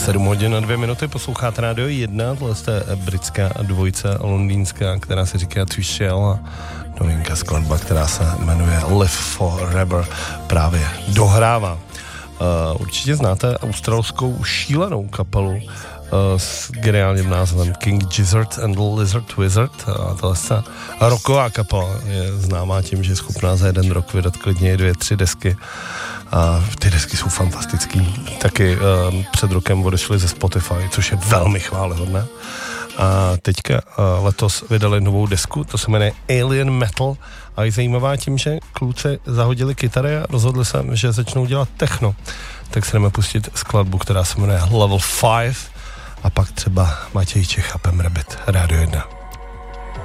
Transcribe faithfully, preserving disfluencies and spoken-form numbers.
sedm hodin a dvě minuty, posloucháte Radio jedna, tohle je britská dvojice londýnská, která se říká Two Shell a novinka skladba, která se jmenuje Live Forever, právě dohrává. Uh, určitě znáte australskou šílenou kapelu uh, s geniálním názvem King Gizzard and the Lizard Wizard. A tohle je rocková kapela, je známá tím, že je schopná za jeden rok vydat klidně dvě, tři desky. A ty desky jsou fantastický. Taky uh, před rokem odešly ze Spotify, což je velmi chvályhodné. A teďka uh, letos vydali novou desku, to se jmenuje Alien Metal a je zajímavá tím, že kluci zahodili kytary a rozhodli se, že začnou dělat techno. Tak se jdeme pustit skladbu, která se jmenuje Level pět a pak třeba Matěj Čech a Pem Rabbit, Radio jedna.